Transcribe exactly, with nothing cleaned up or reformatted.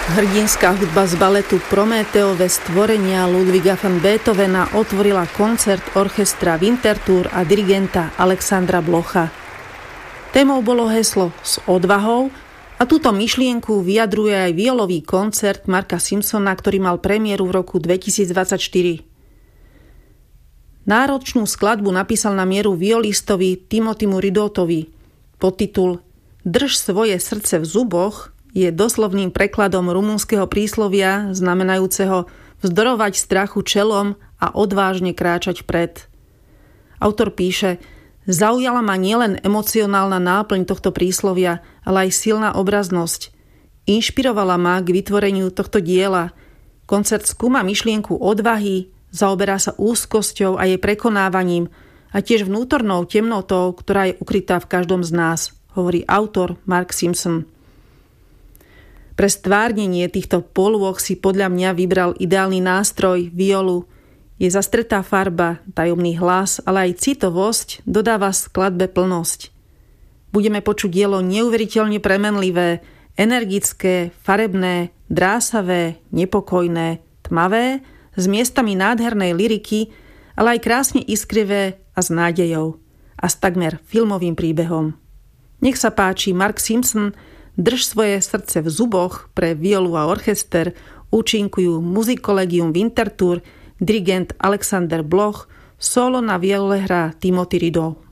Hrdinská hudba z baletu Prométeové stvorenia Ludwiga van Beethovena otvorila koncert orchestra Winterthur a dirigenta Alexandra Blocha. Témou bolo heslo S odvahou a túto myšlienku vyjadruje aj violový koncert Marka Simpsona, ktorý mal premiéru v roku dvetisícdvadsaťštyri. Náročnú skladbu napísal na mieru violistovi Timothymu Ridotovi. Podtitul Drž svoje srdce v zuboch je doslovným prekladom rumunského príslovia znamenajúceho vzdorovať strachu čelom a odvážne kráčať vpred. Autor píše: zaujala ma nielen emocionálna náplň tohto príslovia, ale aj silná obraznosť. Inšpirovala ma k vytvoreniu tohto diela. Koncert skúma myšlienku odvahy, zaoberá sa úzkosťou a jej prekonávaním a tiež vnútornou temnotou, ktorá je ukrytá v každom z nás, hovorí autor Mark Simpson. Pre stvárnenie týchto polôch si podľa mňa vybral ideálny nástroj, violu. Je zastretá farba, tajomný hlas, ale aj citovosť dodáva skladbe plnosť. Budeme počuť dielo neuveriteľne premenlivé, energické, farebné, drásavé, nepokojné, tmavé, s miestami nádhernej lyriky, ale aj krásne iskrivé a s nádejou. A s takmer filmovým príbehom. Nech sa páči, Mark Simpson, Drž svoje srdce v zuboch pre violu a orchester účinkujú Musicollegium Winterthur, dirigent Alexander Bloch, solo na viole hrá Timothy Ridot.